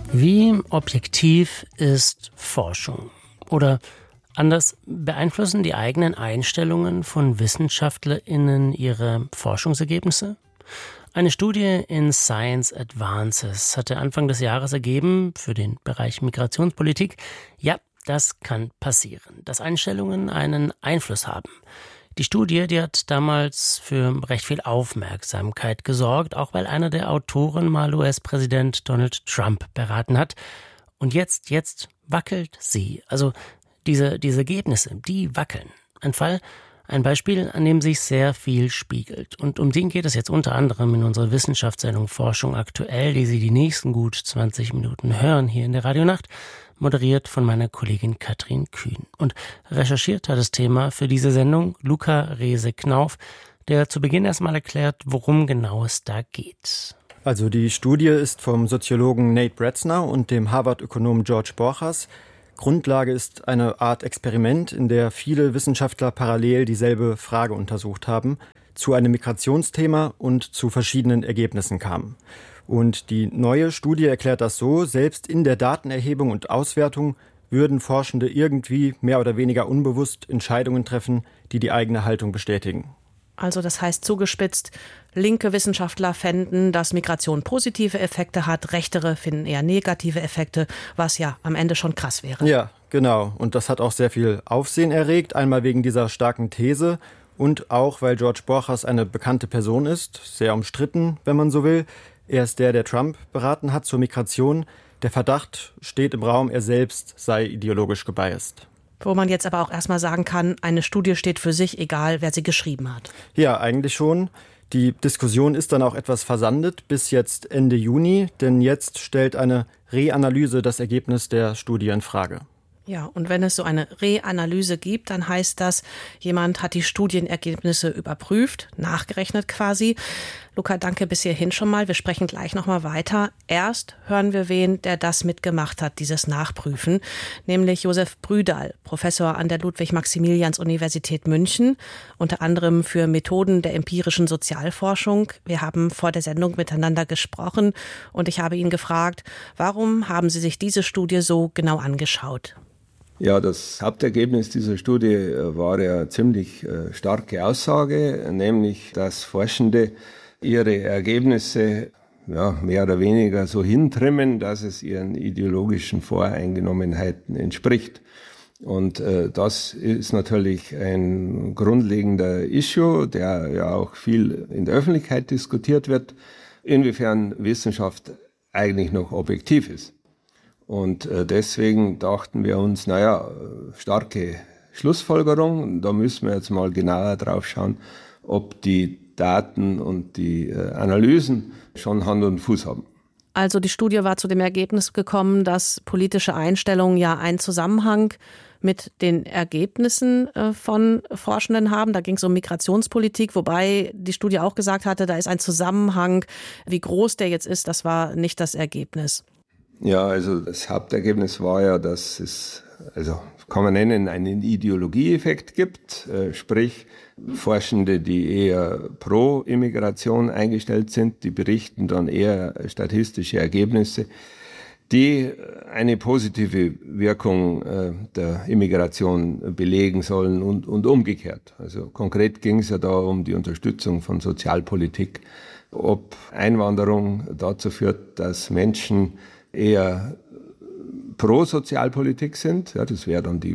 Wie objektiv ist Forschung? Oder anders, beeinflussen die eigenen Einstellungen von WissenschaftlerInnen ihre Forschungsergebnisse? Eine Studie in Science Advances hatte Anfang des Jahres ergeben, für den Bereich Migrationspolitik, ja, das kann passieren, dass Einstellungen einen Einfluss haben. Die Studie, die hat damals für recht viel Aufmerksamkeit gesorgt, auch weil einer der Autoren mal US-Präsident Donald Trump beraten hat. Und jetzt wackelt sie. Also diese Ergebnisse, die wackeln. Ein Beispiel, an dem sich sehr viel spiegelt. Und um den geht es jetzt unter anderem in unserer Wissenschaftssendung Forschung aktuell, die Sie die nächsten gut 20 Minuten hören hier in der Radionacht, moderiert von meiner Kollegin Katrin Kühn. Und recherchiert hat das Thema für diese Sendung Luca Rehse-Knauf, der zu Beginn erstmal erklärt, worum genau es da geht. Also die Studie ist vom Soziologen Nate Bretzner und dem Harvard-Ökonom George Borchers. Grundlage ist eine Art Experiment, in der viele Wissenschaftler parallel dieselbe Frage untersucht haben, zu einem Migrationsthema und zu verschiedenen Ergebnissen kamen. Und die neue Studie erklärt das so: Selbst in der Datenerhebung und Auswertung würden Forschende irgendwie mehr oder weniger unbewusst Entscheidungen treffen, die die eigene Haltung bestätigen. Also das heißt zugespitzt, linke Wissenschaftler fänden, dass Migration positive Effekte hat, rechtere finden eher negative Effekte, was ja am Ende schon krass wäre. Ja, genau. Und das hat auch sehr viel Aufsehen erregt, einmal wegen dieser starken These und auch, weil George Borchers eine bekannte Person ist, sehr umstritten, wenn man so will. Er ist der Trump beraten hat zur Migration. Der Verdacht steht im Raum, er selbst sei ideologisch gebiased. Wo man jetzt aber auch erstmal sagen kann, eine Studie steht für sich, egal wer sie geschrieben hat. Ja, eigentlich schon. Die Diskussion ist dann auch etwas versandet bis jetzt Ende Juni, denn jetzt stellt eine Reanalyse das Ergebnis der Studie in Frage. Ja, und wenn es so eine Reanalyse gibt, dann heißt das, jemand hat die Studienergebnisse überprüft, nachgerechnet quasi. Luca, danke bis hierhin schon mal. Wir sprechen gleich nochmal weiter. Erst hören wir wen, der das mitgemacht hat, dieses Nachprüfen, nämlich Josef Brüderl, Professor an der Ludwig-Maximilians-Universität München, unter anderem für Methoden der empirischen Sozialforschung. Wir haben vor der Sendung miteinander gesprochen und ich habe ihn gefragt, warum haben Sie sich diese Studie so genau angeschaut? Ja, das Hauptergebnis dieser Studie war ja ziemlich starke Aussage, nämlich, dass Forschende ihre Ergebnisse mehr oder weniger so hintrimmen, dass es ihren ideologischen Voreingenommenheiten entspricht. Und das ist natürlich ein grundlegender Issue, der ja auch viel in der Öffentlichkeit diskutiert wird, inwiefern Wissenschaft eigentlich noch objektiv ist. Und deswegen dachten wir uns, starke Schlussfolgerung, da müssen wir jetzt mal genauer drauf schauen, ob die Daten und die Analysen schon Hand und Fuß haben. Also die Studie war zu dem Ergebnis gekommen, dass politische Einstellungen ja einen Zusammenhang mit den Ergebnissen von Forschenden haben. Da ging es um Migrationspolitik, wobei die Studie auch gesagt hatte, da ist ein Zusammenhang. Wie groß der jetzt ist, das war nicht das Ergebnis. Ja, also das Hauptergebnis war ja, dass es, kann man nennen, einen Ideologieeffekt gibt, sprich Forschende, die eher pro Immigration eingestellt sind, die berichten dann eher statistische Ergebnisse, die eine positive Wirkung der Immigration belegen sollen und umgekehrt. Also konkret ging es ja da um die Unterstützung von Sozialpolitik, ob Einwanderung dazu führt, dass Menschen eher pro-Sozialpolitik sind, ja, das wäre dann die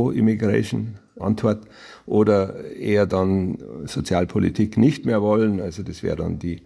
Pro-Immigration-Antwort, oder eher dann Sozialpolitik nicht mehr wollen, also das wäre dann die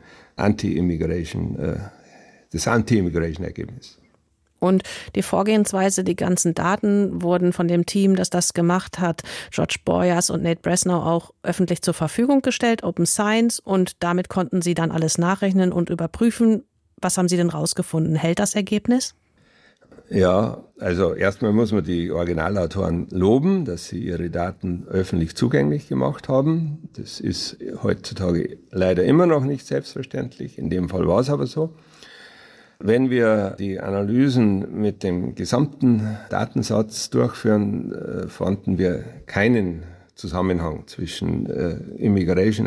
das Anti-Immigration-Ergebnis. Und die Vorgehensweise, die ganzen Daten wurden von dem Team, das gemacht hat, George Borchers und Nate Bretzner, auch öffentlich zur Verfügung gestellt, Open Science, und damit konnten sie dann alles nachrechnen und überprüfen. Was haben Sie denn rausgefunden? Hält das Ergebnis? Ja, also erstmal muss man die Originalautoren loben, dass sie ihre Daten öffentlich zugänglich gemacht haben. Das ist heutzutage leider immer noch nicht selbstverständlich. In dem Fall war es aber so. Wenn wir die Analysen mit dem gesamten Datensatz durchführen, fanden wir keinen Zusammenhang zwischen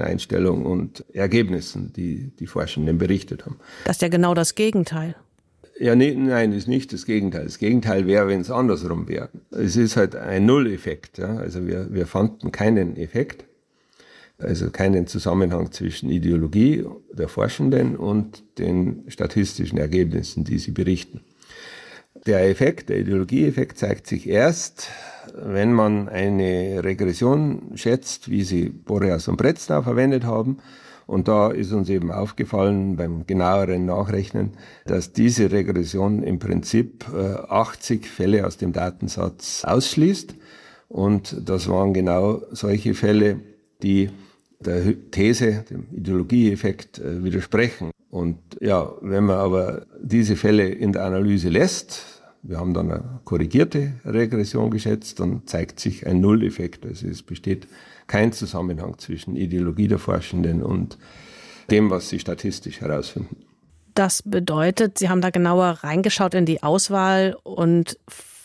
Immigration-Einstellung und Ergebnissen, die die Forschenden berichtet haben. Das ist ja genau das Gegenteil. Ja, nee, nein, ist nicht das Gegenteil. Das Gegenteil wäre, wenn es andersrum wäre. Es ist halt ein Nulleffekt. Ja? Also wir fanden keinen Effekt, also keinen Zusammenhang zwischen Ideologie der Forschenden und den statistischen Ergebnissen, die sie berichten. Der Effekt, der Ideologieeffekt zeigt sich erst, wenn man eine Regression schätzt, wie sie Borjas und Bretznau verwendet haben. Und da ist uns eben aufgefallen beim genaueren Nachrechnen, dass diese Regression im Prinzip 80 Fälle aus dem Datensatz ausschließt. Und das waren genau solche Fälle, die der These, dem Ideologieeffekt widersprechen. Und ja, wenn man aber diese Fälle in der Analyse lässt, wir haben dann eine korrigierte Regression geschätzt, dann zeigt sich ein Nulleffekt. Also es besteht kein Zusammenhang zwischen Ideologie der Forschenden und dem, was sie statistisch herausfinden. Das bedeutet, Sie haben da genauer reingeschaut in die Auswahl und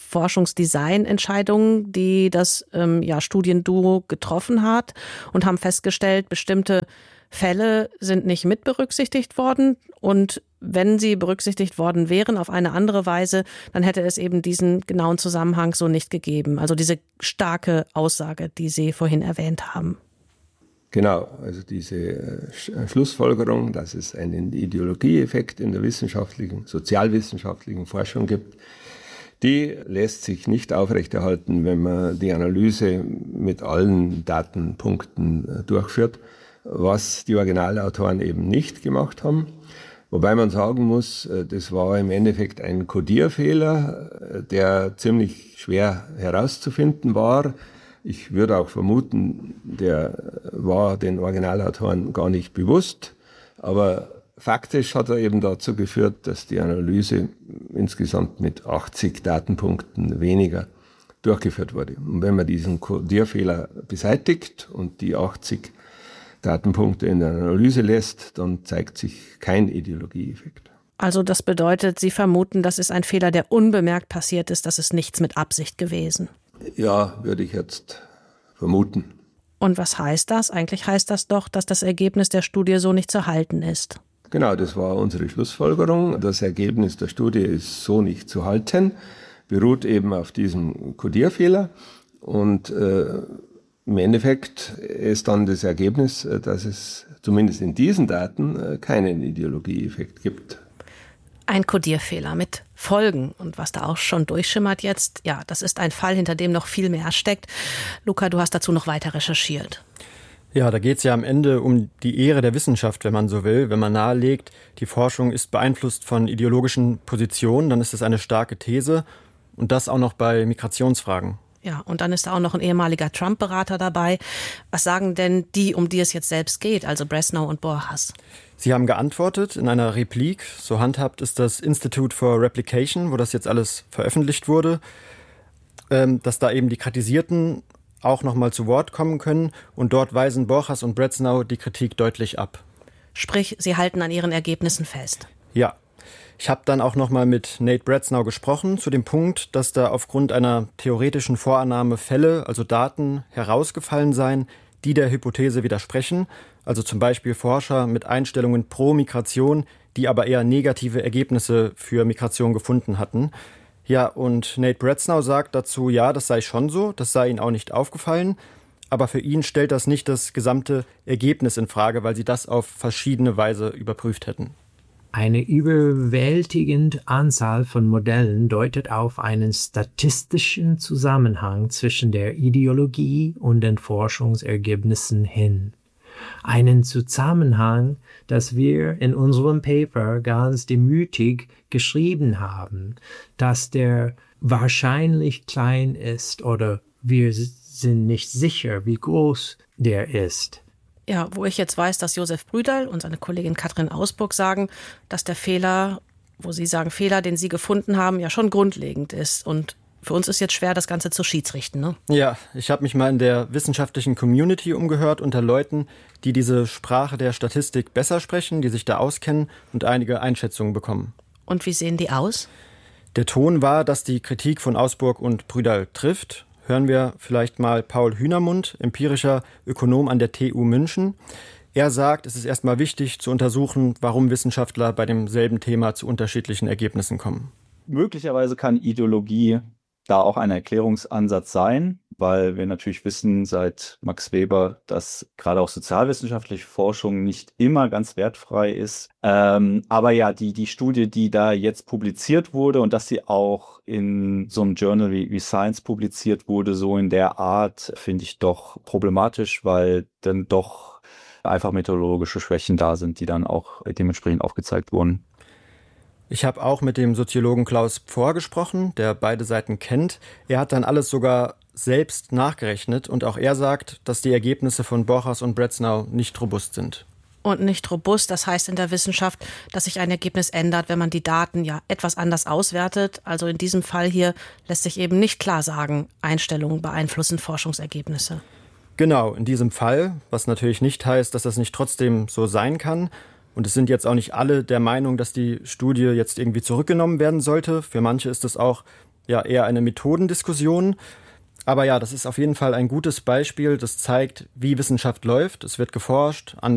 Forschungsdesignentscheidungen, die das Studienduo getroffen hat und haben festgestellt, bestimmte Fälle sind nicht mit berücksichtigt worden und wenn sie berücksichtigt worden wären auf eine andere Weise, dann hätte es eben diesen genauen Zusammenhang so nicht gegeben. Also diese starke Aussage, die Sie vorhin erwähnt haben. Genau, also diese Schlussfolgerung, dass es einen Ideologieeffekt in der sozialwissenschaftlichen Forschung gibt, die lässt sich nicht aufrechterhalten, wenn man die Analyse mit allen Datenpunkten durchführt, was die Originalautoren eben nicht gemacht haben. Wobei man sagen muss, das war im Endeffekt ein Codierfehler, der ziemlich schwer herauszufinden war. Ich würde auch vermuten, der war den Originalautoren gar nicht bewusst. Aber faktisch hat er eben dazu geführt, dass die Analyse insgesamt mit 80 Datenpunkten weniger durchgeführt wurde. Und wenn man diesen Codierfehler beseitigt und die 80 Datenpunkte in der Analyse lässt, dann zeigt sich kein Ideologieeffekt. Also das bedeutet, Sie vermuten, das ist ein Fehler, der unbemerkt passiert ist, das ist nichts mit Absicht gewesen. Ja, würde ich jetzt vermuten. Und was heißt das? Eigentlich heißt das doch, dass das Ergebnis der Studie so nicht zu halten ist. Genau, das war unsere Schlussfolgerung. Das Ergebnis der Studie ist so nicht zu halten, beruht eben auf diesem Codierfehler und im Endeffekt ist dann das Ergebnis, dass es zumindest in diesen Daten keinen Ideologieeffekt gibt. Ein Codierfehler mit Folgen und was da auch schon durchschimmert jetzt, ja, das ist ein Fall, hinter dem noch viel mehr steckt. Luca, du hast dazu noch weiter recherchiert. Ja, da geht es ja am Ende um die Ehre der Wissenschaft, wenn man so will. Wenn man nahelegt, die Forschung ist beeinflusst von ideologischen Positionen, dann ist das eine starke These und das auch noch bei Migrationsfragen. Ja, und dann ist da auch noch ein ehemaliger Trump-Berater dabei. Was sagen denn die, um die es jetzt selbst geht, also Bresnau und Borjas? Sie haben geantwortet in einer Replik. So handhabt ist das Institute for Replication, wo das jetzt alles veröffentlicht wurde, dass da eben die Kritisierten auch nochmal zu Wort kommen können. Und dort weisen Borjas und Bretznau die Kritik deutlich ab. Sprich, sie halten an ihren Ergebnissen fest. Ja. Ich habe dann auch nochmal mit Nate Bretznau gesprochen zu dem Punkt, dass da aufgrund einer theoretischen Vorannahme Fälle, also Daten, herausgefallen seien, die der Hypothese widersprechen. Also zum Beispiel Forscher mit Einstellungen pro Migration, die aber eher negative Ergebnisse für Migration gefunden hatten. Ja, und Nate Bretznau sagt dazu, ja, das sei schon so, das sei ihnen auch nicht aufgefallen. Aber für ihn stellt das nicht das gesamte Ergebnis in Frage, weil sie das auf verschiedene Weise überprüft hätten. Eine überwältigende Anzahl von Modellen deutet auf einen statistischen Zusammenhang zwischen der Ideologie und den Forschungsergebnissen hin. Einen Zusammenhang, das wir in unserem Paper ganz demütig geschrieben haben, dass der wahrscheinlich klein ist oder wir sind nicht sicher, wie groß der ist. Ja, wo ich jetzt weiß, dass Josef Brüderl und seine Kollegin Katrin Ausburg sagen, dass der Fehler, wo sie sagen, Fehler, den sie gefunden haben, ja schon grundlegend ist. Und für uns ist jetzt schwer, das Ganze zu schiedsrichten, ne? Ja, ich habe mich mal in der wissenschaftlichen Community umgehört unter Leuten, die diese Sprache der Statistik besser sprechen, die sich da auskennen und einige Einschätzungen bekommen. Und wie sehen die aus? Der Ton war, dass die Kritik von Ausburg und Brüderl trifft. Hören wir vielleicht mal Paul Hühnermund, empirischer Ökonom an der TU München. Er sagt, es ist erstmal wichtig zu untersuchen, warum Wissenschaftler bei demselben Thema zu unterschiedlichen Ergebnissen kommen. Möglicherweise kann Ideologie da auch ein Erklärungsansatz sein, weil wir natürlich wissen seit Max Weber, dass gerade auch sozialwissenschaftliche Forschung nicht immer ganz wertfrei ist. Aber ja, die Studie, die da jetzt publiziert wurde und dass sie auch in so einem Journal wie Science publiziert wurde, so in der Art, finde ich doch problematisch, weil dann doch einfach methodologische Schwächen da sind, die dann auch dementsprechend aufgezeigt wurden. Ich habe auch mit dem Soziologen Klaus Pforr gesprochen, der beide Seiten kennt. Er hat dann alles sogar selbst nachgerechnet und auch er sagt, dass die Ergebnisse von Borchers und Bretznau nicht robust sind. Und nicht robust, das heißt in der Wissenschaft, dass sich ein Ergebnis ändert, wenn man die Daten ja etwas anders auswertet. Also in diesem Fall hier lässt sich eben nicht klar sagen, Einstellungen beeinflussen Forschungsergebnisse. Genau, in diesem Fall, was natürlich nicht heißt, dass das nicht trotzdem so sein kann. Und es sind jetzt auch nicht alle der Meinung, dass die Studie jetzt irgendwie zurückgenommen werden sollte. Für manche ist es auch ja eher eine Methodendiskussion. Aber ja, das ist auf jeden Fall ein gutes Beispiel, das zeigt, wie Wissenschaft läuft. Es wird geforscht, andere